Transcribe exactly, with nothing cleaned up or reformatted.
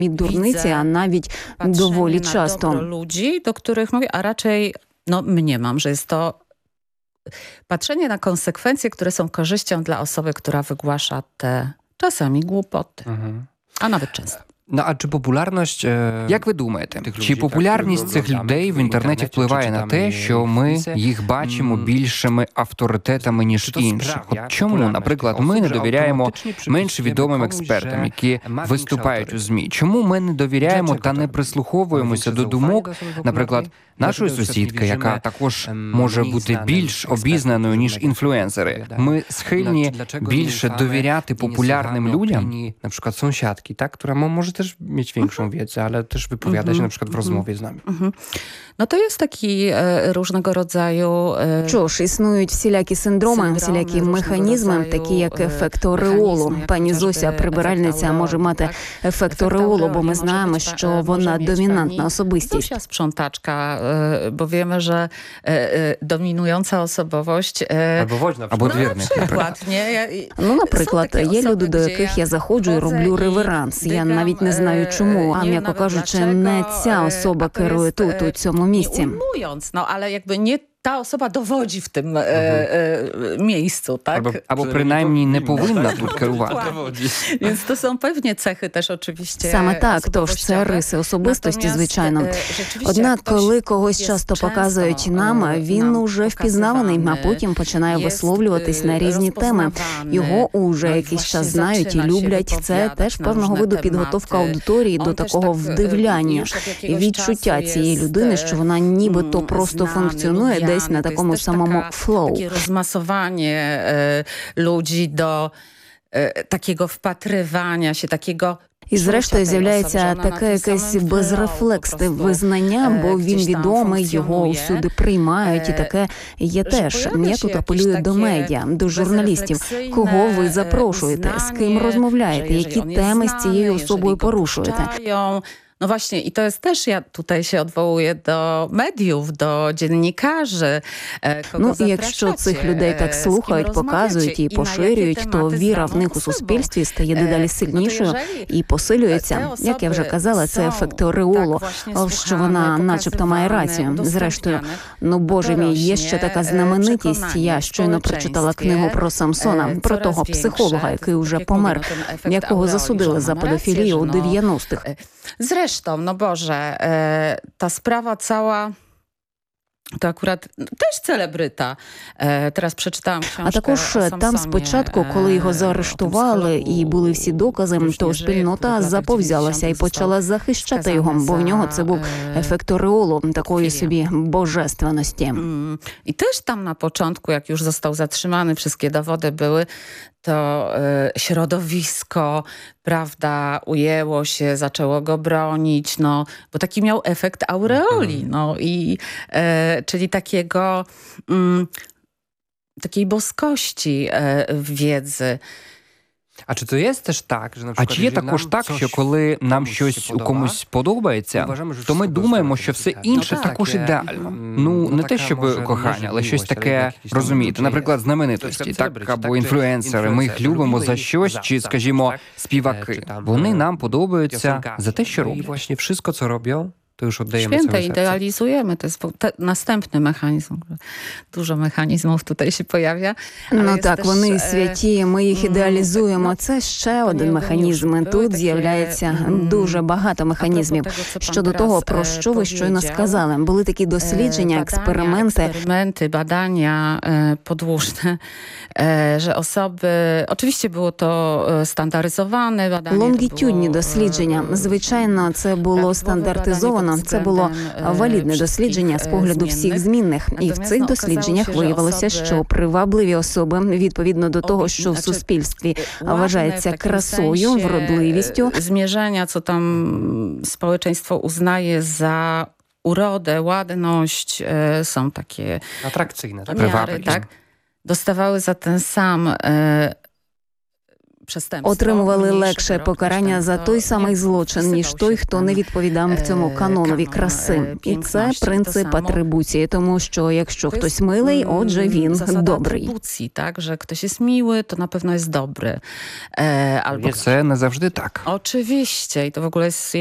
дурниці, а навіть доволі часто. Dobro ludzi, do których mówię, a raczej no mniemam, że jest to patrzenie na konsekwencje, które są korzyścią dla osoby, która wygłasza te czasami głupoty, mhm. a nawet często. Ну, а чи популярність, як ви думаєте, чи популярність цих людей в інтернеті впливає на те, що ми їх бачимо більшими авторитетами, ніж інших? От чому, наприклад, ми не довіряємо менш відомим експертам, які виступають у ЗМІ? Чому ми не довіряємо та не прислуховуємося до думок, наприклад, нашої сусідки, яка також може бути більш обізнаною, ніж інфлюенсери? Ми схильні більше довіряти популярним людям? Наприклад, sąsiadki, tak, która może też mieć większą mhm. wiedzę, ale też wypowiada się na przykład w rozmowie z nami. Mhm. No to jest taki e, różnego rodzaju... E, Що ж, існують всілякі синдроми, всілякі механізми, такі як ефект ореолу. Пані Зося, прибиральниця, може мати ефект ореолу, бо ми знаємо, що вона домінантна особистість. Зося sprzątaczka, e, bo wiemy, że e, dominująca osobowość... E, Або woźna, або двірник. Наприклад, ну, наприклад, є люди, до яких я заходжу і роблю реверанс. Я навіть не знаю чому, а, м'яко кажучи, не ця особа керує тут, у цьому місці. No, ale jakby nie ta osoba dowodzi w tym e, e, miejscu, tak? Albo, albo przynajmniej nie powinna тут керувати. Więc to są pewnie cechy też oczywiście Саме так, тож це риси особистості, звичайно. Однак, коли когось часто показують нам, він уже впізнаваний, а потім починає висловлюватись на різні теми. Його уже якийсь час знають і люблять. Це теж певного виду підготовка аудиторії до такого вдивляння. І відчуття цієї людини, що вона нібито просто функціонує dесь na takomu samemu flow. Takie rozmasowanie e, ludzi do e, takiego wpatrywania się, takiego І зрештою з'являється таке якесь безрефлексне визнання, бо він відомий, його всюди приймають, і таке є теж. Я тут апелюю до медіа, до журналістів. Кого ви запрошуєте, з ким розмовляєте, які теми з цією особою порушуєте? No właśnie, i to jest też, ja tutaj się odwołuję do mediów, do dziennikarzy. Ну, і якщо цих людей так слухають, показують і поширюють, то віра в них у суспільстві стає дедалі сильнішою і посилюється. Як я вже казала, це ефект ореолу, що вона начебто має рацію. Зрештою, ну, боже мій, є ще така знаменитість. Я щойно прочитала книгу про Самсона, про того психолога, який уже помер, якого засудили за педофілію у дев'яностих. Zresztą, no Boże, e, ta sprawa cała to akurat też celebryta. E, teraz przeczytałam książkę. А також там спочатку, коли його заарештували і були всі докази, то спільнота заповзялася і почала захищати його, бо в нього це був ефект ореолу, такої собі божественності. I też tam na początku, jak już został zatrzymany, wszystkie dowody były, to e, środowisko, prawda, ujęło się, zaczęło go bronić, no, bo taki miał efekt aureoli, no, i, e, czyli takiego, mm, takiej boskości e, wiedzy. А чи це є теж так, що, а чи є також так, що коли нам щось у комусь подобається, то ми думаємо, що все інше також ідеально. Ну, не те, щоб кохання, але щось таке, розумієте, наприклад, знаменитості, так, або інфлюенсери, ми їх любимо за щось, чи, скажімо, співаки. Вони нам подобаються за те, що роблять. І, власне, все, що роблять, to już oddajemy Święte, całe serce. idealizujemy. To jest te, następny mechanizm. Dużo mechanizmów tutaj się pojawia. Ну так, вони святі, ми їх ідеалізуємо. Це ще один механізм. Тут з'являється дуже багато механізмів. Щодо того, про що ви щойно сказали. Були такі дослідження, експерименти. Eksperymenty, badania podłużne, że osoby... Oczywiście było to standaryzowane badanie. Лонгітюдні дослідження. Звичайно, це було стандартизовано. Це було валідне дослідження з погляду всіх змінних. І в цих дослідженнях виявилося, що привабливі особи, відповідно до того, що в суспільстві вважається красою, вродливістю. Zmierzenia, co tam społeczeństwo uznaje za urodę, ładność, są takie atrakcyjne, tak? Miary, tak? Dostawały za ten sam отримували легше покарання за той самий злочин, ніж той, хто не відповідав цьому канонові краси. І це принцип атрибуції, тому що якщо хтось милий, отже він добрий. Так, że ktoś jest miły, to na pewno jest dobry. Albo це не завжди так. Oczywiście i to w ogóle jest